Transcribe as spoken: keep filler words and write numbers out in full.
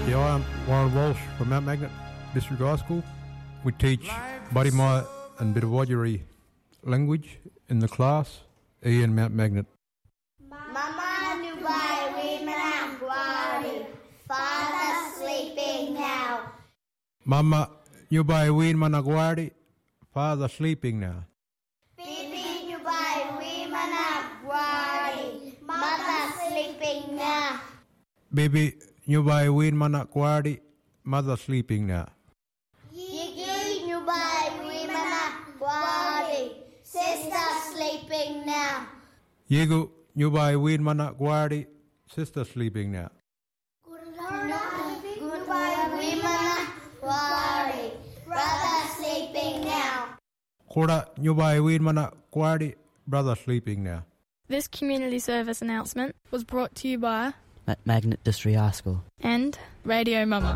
Yeah, I'm Warren Walsh from Mount Magnet District High School. We teach Barimaya and Bitawajiri language in the class, E in Mount Magnet. Mama Nubai Wimanam Gwari, Father sleeping now. Mama Nubai Win Managwari, Father sleeping now. Bibi Nubai Wimanam Gwari, Mother sleeping now. Baby Nubai Win Managwari, Mother sleeping now. Yigi Nubai Wimanam Gwari, Sister sleeping now. Yegu Nubai Win Managwari, Sister sleeping now. Goodbye, Wimanam Gwari, Brother sleeping now. Kora Nubai Win Managwari, Brother sleeping now. This community service announcement was brought to you by Mount Magnet District High School and Radio Mama.